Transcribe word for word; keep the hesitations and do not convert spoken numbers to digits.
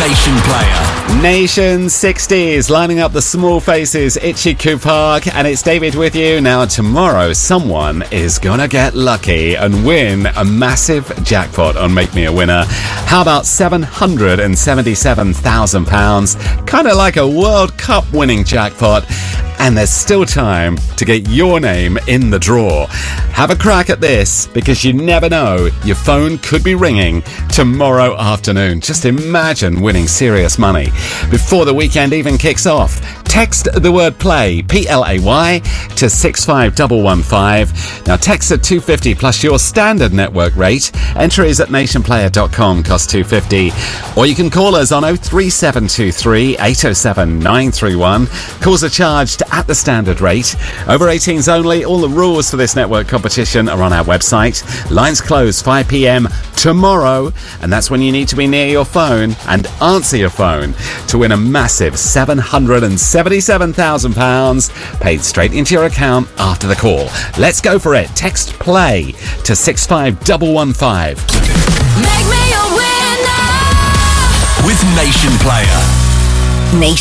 Nation Player. Nation sixties, lining up the small faces, Itchy Kupark, and it's David with you. Now, tomorrow, someone is gonna get lucky and win a massive jackpot on Make Me a Winner. How about seven hundred seventy-seven thousand pounds? Kind of like a World Cup winning jackpot. And there's still time to get your name in the draw. Have a crack at this, because you never know, your phone could be ringing tomorrow afternoon. Just imagine winning serious money before the weekend even kicks off. Text the word play, P L A Y, to six five one one five. Now text at two fifty plus your standard network rate. Entries at nation player dot com cost two fifty. Or you can call us on oh three seven two three, eight oh seven, nine three one. Calls are charged at the standard rate. Over eighteens only. All the rules for this network competition are on our website. Lines close five p.m. tomorrow, and that's when you need to be near your phone and answer your phone to win a massive seven hundred seventy-seven thousand pounds paid straight into your account after the call. Let's go for it. Text play to six five one one five. Make me a winner with Nation Player. Nation.